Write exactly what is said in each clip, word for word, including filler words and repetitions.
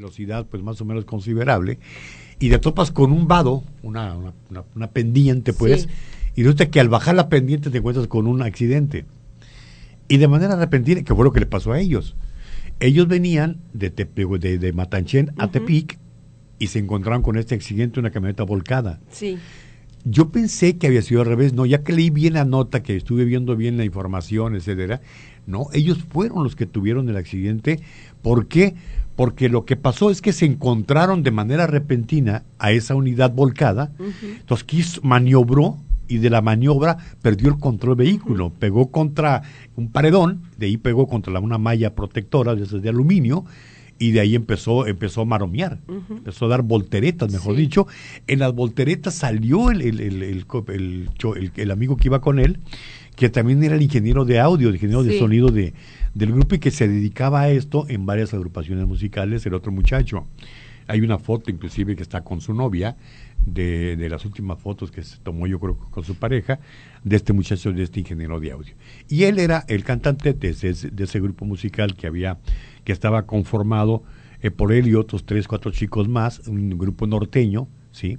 velocidad pues más o menos considerable, y te topas con un vado, una, una, una, una pendiente pues, sí. Y resulta que al bajar la pendiente te encuentras con un accidente. Y de manera repentina, que fue lo que le pasó a ellos. Ellos venían de, Tepe, de, de Matanchen a uh-huh. Tepic y se encontraron con este accidente, una camioneta volcada. Sí. Yo pensé que había sido al revés, no, ya que leí bien la nota, que estuve viendo bien la información, etcétera. No, ellos fueron los que tuvieron el accidente. ¿Por qué? Porque lo que pasó es que se encontraron de manera repentina a esa unidad volcada, uh-huh. Entonces quiso, maniobró, y de la maniobra perdió el control del vehículo, uh-huh. Pegó contra un paredón, de ahí pegó contra la, una malla protectora de, de aluminio, y de ahí empezó empezó a maromear, uh-huh. Empezó a dar volteretas, mejor sí. dicho. En las volteretas salió el el, el, el, el, el, el amigo que iba con él, que también era el ingeniero de audio, el ingeniero sí. de sonido de, del grupo, y que se dedicaba a esto en varias agrupaciones musicales, el otro muchacho. Hay una foto inclusive que está con su novia, de, de las últimas fotos que se tomó yo creo con su pareja, de este muchacho, de este ingeniero de audio. Y él era el cantante de ese, de ese grupo musical que había, que estaba conformado eh, por él y otros tres, cuatro chicos más, un grupo norteño, ¿sí?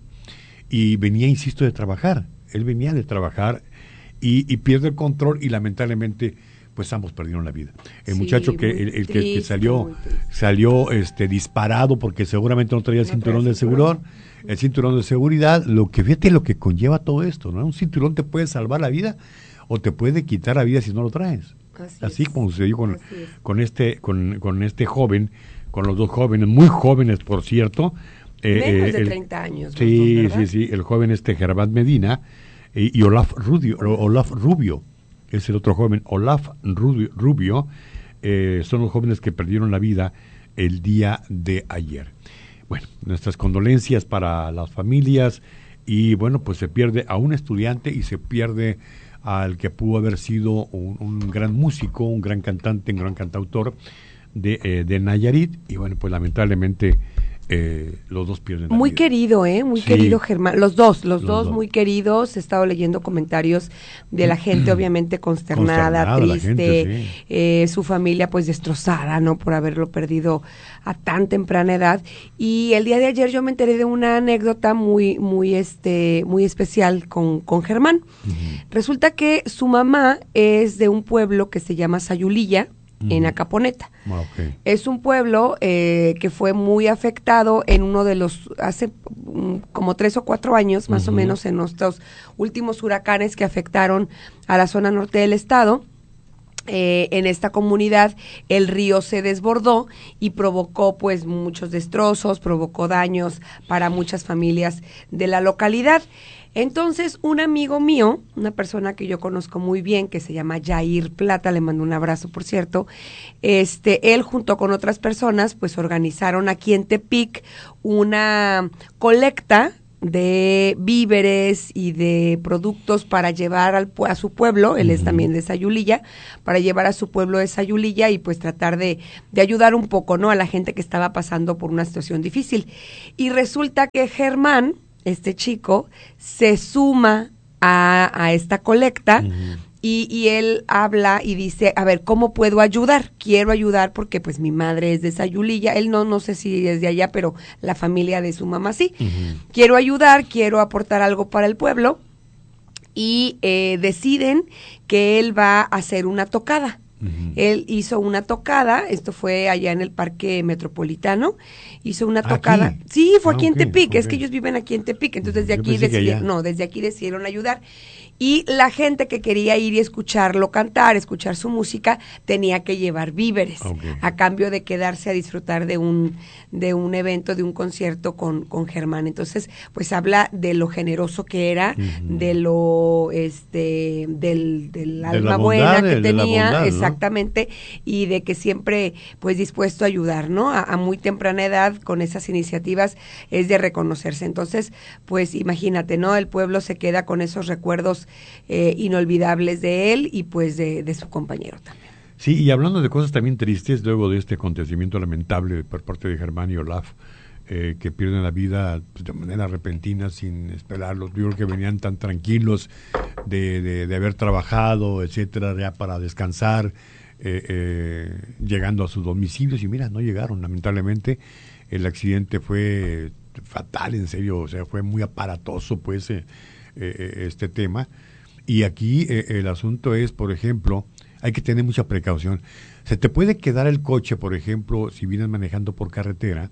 Y venía, insisto, de trabajar. Él venía de trabajar y, y pierde el control y lamentablemente pues ambos perdieron la vida. El sí, muchacho que el, el triste, que, que salió salió este disparado porque seguramente no traía el no cinturón de seguridad, el cinturón de seguridad, lo que fíjate lo que conlleva todo esto, ¿no? Un cinturón te puede salvar la vida o te puede quitar la vida si no lo traes. Así, Así como sucedió con, con este con, con este joven, con los dos jóvenes, muy jóvenes por cierto. Menos eh, de el, treinta años. Sí, dos, sí, sí, el joven este Gervás Medina eh, y Olaf Rubio, Olaf Rubio. Es el otro joven, Olaf Rubio, eh, son los jóvenes que perdieron la vida el día de ayer. Bueno, nuestras condolencias para las familias y bueno, pues se pierde a un estudiante y se pierde al que pudo haber sido un, un gran músico, un gran cantante, un gran cantautor de, eh, de Nayarit y bueno, pues lamentablemente Eh, los dos pierden la muy vida. querido, eh, muy sí. querido Germán, los dos, los, los dos, dos muy queridos. He estado leyendo comentarios de la gente, obviamente consternada, consternada triste, gente, sí. eh, su familia pues destrozada, ¿no? Por haberlo perdido a tan temprana edad. Y el día de ayer yo me enteré de una anécdota muy, muy, este, muy especial con, con Germán. Uh-huh. Resulta que su mamá es de un pueblo que se llama Sayulilla, en Acaponeta. Okay. Es un pueblo eh, que fue muy afectado en uno de los, hace um, como tres o cuatro años, más uh-huh. o menos, en nuestros últimos huracanes que afectaron a la zona norte del estado. Eh, en esta comunidad el río se desbordó y provocó pues muchos destrozos, provocó daños para muchas familias de la localidad. Entonces, un amigo mío, una persona que yo conozco muy bien, que se llama Jair Plata, le mando un abrazo, por cierto, este, él junto con otras personas, pues organizaron aquí en Tepic una colecta de víveres y de productos para llevar al, a su pueblo, él uh-huh. es también de Sayulilla, para llevar a su pueblo de Sayulilla y pues tratar de, de ayudar un poco, ¿no? A la gente que estaba pasando por una situación difícil. Y resulta que Germán, este chico, se suma a, a esta colecta uh-huh. y, y él habla y dice, a ver, ¿cómo puedo ayudar? Quiero ayudar porque pues mi madre es de Sayulilla, él no, no sé si es de allá, pero la familia de su mamá sí. Uh-huh. Quiero ayudar, quiero aportar algo para el pueblo y eh, deciden que él va a hacer una tocada. Uh-huh. Él hizo una tocada, esto fue allá en el Parque Metropolitano, hizo una tocada. ¿Aquí? Sí, fue ah, aquí okay, en Tepic, okay. Es que ellos viven aquí en Tepic, entonces desde aquí decidieron, no, desde aquí decidieron ayudar. Y la gente que quería ir y escucharlo cantar, escuchar su música, tenía que llevar víveres, okay. a cambio de quedarse a disfrutar de un de un evento, de un concierto con, con Germán. Entonces, pues habla de lo generoso que era, uh-huh. de lo este del, del de alma buena que de, tenía, de bondad, exactamente, ¿no? Y de que siempre pues dispuesto a ayudar, ¿no? A, a muy temprana edad con esas iniciativas es de reconocerse. Entonces, pues imagínate, ¿no? El pueblo se queda con esos recuerdos eh, inolvidables de él y pues de, de su compañero también. Sí, y hablando de cosas también tristes, luego de este acontecimiento lamentable por parte de Germán y Olaf, eh, que pierden la vida pues, de manera repentina, sin esperarlos. Yo creo que venían tan tranquilos de, de, de haber trabajado, etcétera, ya para descansar, eh, eh, llegando a sus domicilios y mira, no llegaron, lamentablemente el accidente fue fatal, en serio, o sea, fue muy aparatoso pues eh, eh, este tema. Y aquí eh, el asunto es, por ejemplo, hay que tener mucha precaución. Se te puede quedar el coche, por ejemplo, si vienes manejando por carretera,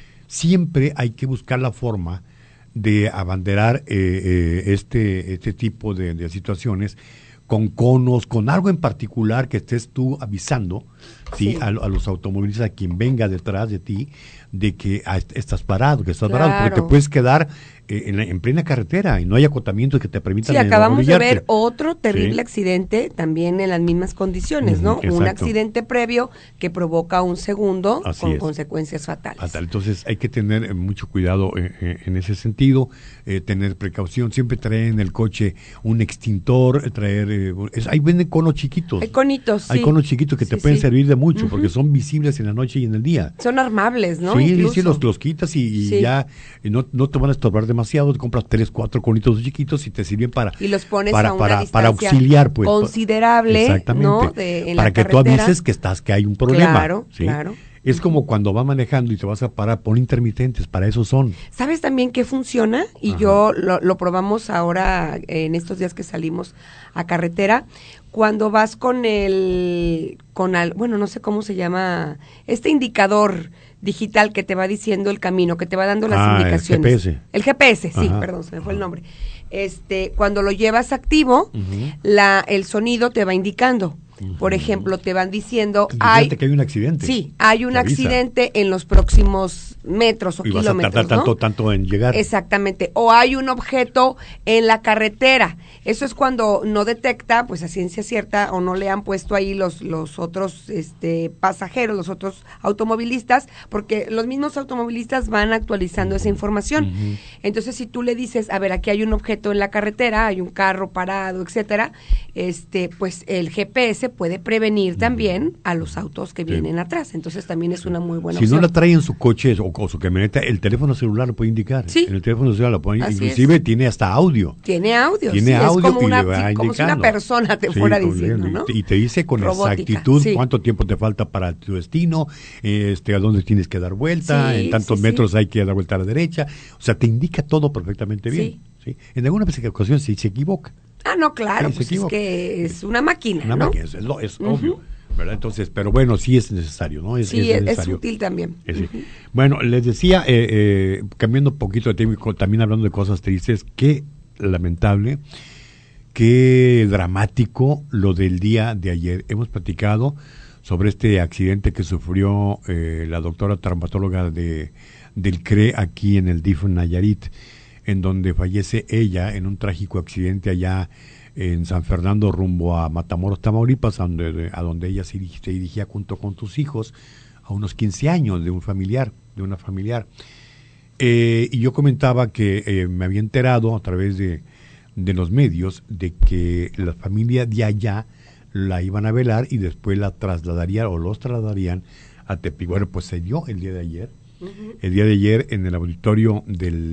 siempre hay que buscar la forma de abanderar eh, eh, este, este tipo de, de situaciones con conos, con algo en particular que estés tú avisando, ¿sí? Sí. A, a los automovilistas, a quien venga detrás de ti, de que ah, estás parado, que estás claro. parado, porque te puedes quedar eh, en, en plena carretera y no hay acotamientos que te permitan. Sí, acabamos de ver otro terrible sí. accidente también en las mismas condiciones, uh-huh, ¿no? Exacto. Un accidente previo que provoca un segundo Así con es. consecuencias fatales. Fatal. Entonces hay que tener mucho cuidado eh, eh, en ese sentido, eh, tener precaución, siempre traer en el coche un extintor, traer, eh, es, ahí venden conos chiquitos. Hay conitos, sí. Hay conos chiquitos que sí, te pueden sí. servir de mucho, uh-huh. porque son visibles en la noche y en el día. Son armables, ¿no? Sí, Incluso. sí, los, los quitas y, y sí. ya y no, no te van a estorbar demasiado, te compras tres, cuatro conitos chiquitos y te sirven para y los pones para, a una para, para auxiliar, pues, considerable, exactamente, ¿no? De, en para la que carretera. tú avises que estás, que hay un problema. Claro, ¿sí? claro. Es uh-huh. como cuando vas manejando y te vas a parar, pon intermitentes, para eso son. ¿Sabes también qué funciona? Y Ajá. yo lo, lo probamos ahora en estos días que salimos a carretera. Cuando vas con el, con al, bueno, no sé cómo se llama, este indicador digital que te va diciendo el camino, que te va dando las ah, indicaciones. El G P S. El G P S, sí, Ajá. perdón, se me fue el nombre. Este, cuando lo llevas activo, uh-huh. la, el sonido te va indicando. Uh-huh. Por ejemplo, te van diciendo, hay que hay un accidente. Sí, hay un accidente en los próximos metros o y kilómetros, vas a tardar ¿no? tanto, tanto en llegar. Exactamente. O hay un objeto en la carretera. Eso es cuando no detecta, pues a ciencia cierta, o no le han puesto ahí los los otros este pasajeros, los otros automovilistas, porque los mismos automovilistas van actualizando uh-huh. esa información. Uh-huh. Entonces, si tú le dices, a ver, aquí hay un objeto en la carretera, hay un carro parado, etcétera, este, pues el G P S puede prevenir uh-huh. también a los autos que sí. vienen atrás. Entonces, también es una muy buena si opción. Si no la trae en su coche o, o su camioneta, el teléfono celular lo puede indicar. Sí. En el teléfono celular lo puede Así inclusive es. Tiene hasta audio. Tiene audio. Tiene sí, audio es como y una, le va sí, como si una persona te sí, fuera diciendo, ¿no? Y te dice con Robótica, exactitud sí. cuánto tiempo te falta para tu destino, este, a dónde tienes que dar vuelta, sí, en tantos sí, metros sí. hay que dar vuelta a la derecha. O sea, te indica todo perfectamente bien. Sí. ¿sí? En alguna ocasión sí se equivoca. Ah, no, claro, sí, pues es que es una máquina, Una ¿no? máquina, es, es uh-huh. obvio. ¿verdad? Entonces, pero bueno, sí es necesario, ¿no? Es, sí, es, necesario. Es útil también. Es, uh-huh. sí. Bueno, les decía, eh, eh, cambiando un poquito de tema, también hablando de cosas tristes, qué lamentable, qué dramático lo del día de ayer. Hemos platicado sobre este accidente que sufrió eh, la doctora traumatóloga de, del C R E aquí en el D I F Nayarit, en donde fallece ella en un trágico accidente allá en San Fernando rumbo a Matamoros, Tamaulipas, a donde, a donde ella se, se dirigía junto con sus hijos a unos quince años de un familiar, de una familiar. Eh, y yo comentaba que eh, me había enterado a través de, de los medios de que la familia de allá la iban a velar y después la trasladarían o los trasladarían a Tepic. Bueno, pues se dio el día de ayer. Uh-huh. El día de ayer en el auditorio del